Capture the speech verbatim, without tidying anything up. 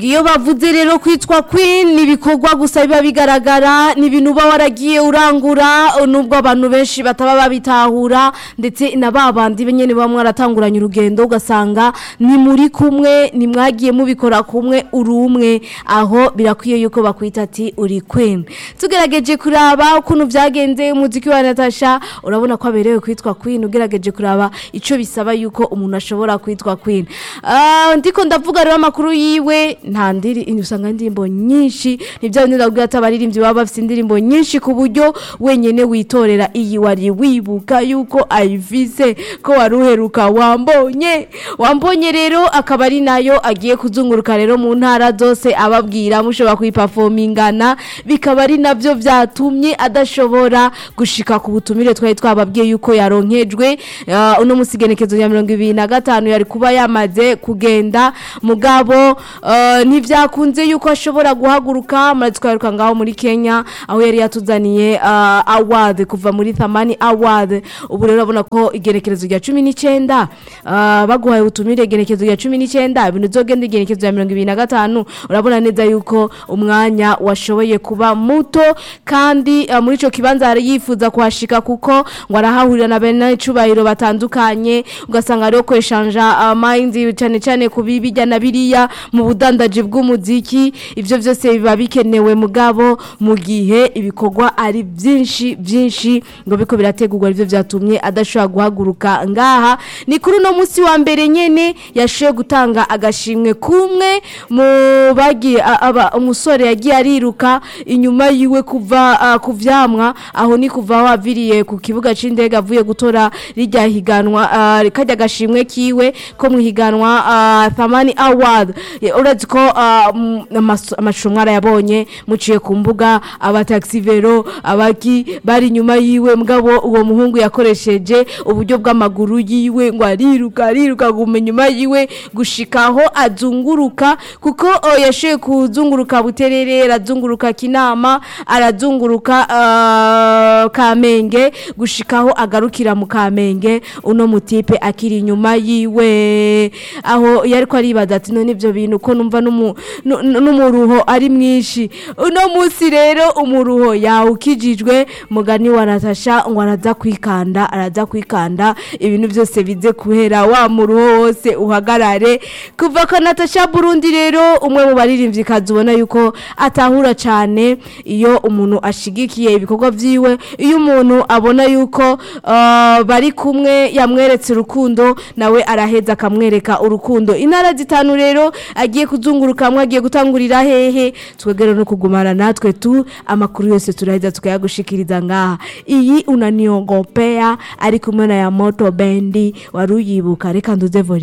Iyo bavuze rero kwitwa Queen nibikorwa gusa biba bigaragara ni ibintu uba waragiye urangura nubwo abantu benshi bataba babitahura ndetse na babandi benyene bamwe aratanguranye urugendo ugasanga ni muri kumwe ni mwagiye mubikora kumwe uri umwe aho birakwiye yuko bakwita ati uri Queen. Tugerageje kuraba ukuntu vyagenze umuziki wa Natasha urabona ko aberewe kwitwa Queen ugerageje kuraba ico bisaba yuko umuntu ashobora kwitwa Queen. Ah ndiko ndavuga rero amakuru yiwe nta ndiri usanga indirimbo nyinshi nibyo ndabwira atabaririmbyi baba bafite indirimbo nyinshi ku buryo wenyene witorera iyi wari wibuka yuko ayivise ko waruheruka wambonye wambonye rero akaba ari nayo agiye kuzunguruka rero mu ntara zose ababwira mushobora kuyiperformingana bikaba ari navyo vyatumye adashobora gushika ku butumire twari twababwiye yuko yaronkejwe uh, uno musigenekezo ya mirongo ibiri na gatanu yari kuba yamaze kugenda mugabo uh, ntivyakunze yuko ashobora guhaguruka maratwaruka ngaho muri Kenya aho yari yatuzaniye uh, award kuva muri Thamani Award ubu rero urabona ko igerekerezo rya cumi n'icenda uh, baguhaye utumire igerekezo rya cumi n'icenda ibintu zogenda igerekezo ya mirongo ibiri na gatanu urabona neza yuko umwanya washoboye kuba muto kandi uh, muri ico kibanza ari yifuza kuhashika kuko ngo arahahurira na bene cubahiro batandukanye ugasanga rero ko eshanja uh, mind cyane cyane kubibijya na biriya mu budandaje bw'umuziki ivyo vyose biba bikenewe mugabo mu gihe ibikorwa ari byinshi byinshi ngo biko birategurwa ivyo vyatumye adashobora guhaguruka ngaha ni kuri no musi wa mbere nyene yashoye gutanga agashimwe kumwe mu bagiye aba umusore yagiye ariruka inyuma yiwe kuva uh, kuvyamwa aho ni kuva waviriye ku kibuga c'indege avuye gutora rijya higanwa uh, kajya gashimwe kiwe ko mu higanwa uh, Thamani Award uretse ko amashumwara yabonye muciye ku mbuga abataxi vero abaki bari nyuma yiwe mugabo uwo muhungu yakoresheje uburyo bw'amaguru yiwe ngo ariruka ariruka gume nyuma yiwe gushikaho azunguruka kuko yashoye kuzunguruka buterere arazunguruka Kinama arazunguruka uh, Kamenge gushikaho agarukira mu Kamenge uno mutipe akiri nyuma yiwe aho yariko aribaza ati none ivyo bintu ko numva n'umuruho ari mwinshi uno musi rero umuruho yawukijijwe mugani wa Natasha ngo araza kwikanda araza kwikanda ibintu byose bize kuhera wa muruho wose uhagarare kuva ko Natasha Burundi rero umwe mu baririmbyi kazubona yuko atahura cyane iyo umuntu ashigikiye ibikorwa vyiwe iyo umuntu abona yuko uh, bari kumwe yamweretse urukundo nawe araheza akamwereka urukundo intara zitanu rero agiye kuzunguruka amwe agiye gutangurira hehe twegera no kugumana natwe tu amakuru yose turaheza tukayagushikiriza ngaha iyi unaniongopea ari kumwe na ya Moto Bendi waruyibuka reka nduze